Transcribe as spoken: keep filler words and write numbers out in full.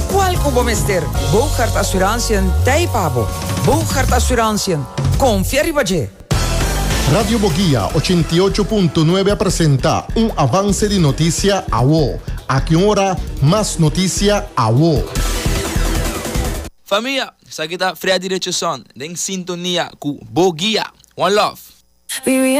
qual como mister? Bouchard Assurantiën Taipabo. Bouchard Assurantiën. Confia Ribagé. Radio Boguía ochenta y ocho punto nueve presenta un avance de noticia a vos. A qué hora más noticia a vos. Familia, sa kita Freddy Richardson, en sintonia com Boguía. One love.